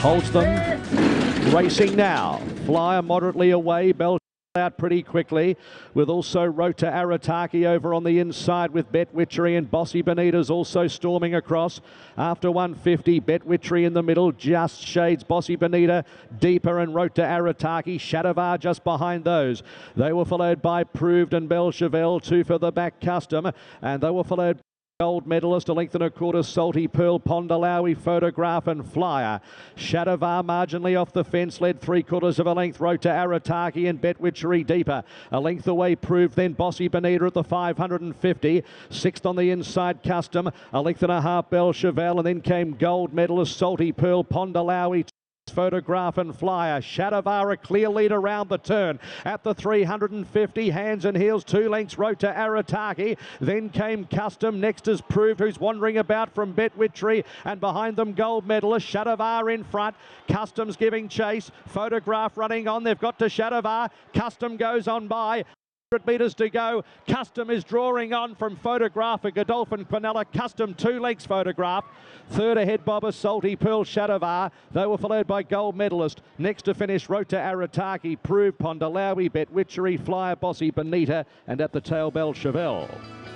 holds them. Racing now. Flyer moderately away. Bell out pretty quickly, with also Rota Arataki over on the inside with Bet Witchery, and Bossy Bonita's also storming across after 150. Bet Witchery in the middle, just shades Bossy Bonita deeper, and Rota Arataki. Shadavar just behind those. They were followed by Proved and Belchevelle, two for the back Custom, and they were followed Gold Medalist, a length and a quarter, Salty Pearl, Pondalawi, Photograph and Flyer. Shadavar marginally off the fence, led 3/4 of a length. Rota Arataki and Bet Witchery deeper. A length away Proved, then Bossy Bonita at the 550. Sixth on the inside Custom, a length and a half Belchevelle, and then came Gold Medalist, Salty Pearl, Pondalawi, Photograph and Flyer. Shadavar a clear lead around the turn at the 350. Hands and heels, 2 lengths Rota Arataki. Then came Custom. Next is Proved, who's wandering about from Bet Witchery, and behind them Gold Medalist. Shadavar in front. Custom's giving chase. Photograph running on. They've got to Shadavar. Custom goes on by. 100 metres to go. Custom is drawing on from Photograph, a Godolphin Quinella. Custom 2 lengths Photograph. Third ahead Bobber, Salty Pearl, Shadavar. They were followed by Gold Medalist. Next to finish Rota Arataki, Proved, Pondalawi, Bet Witchery, Flyer, Bossy Bonita, and at the tail Belchevelle.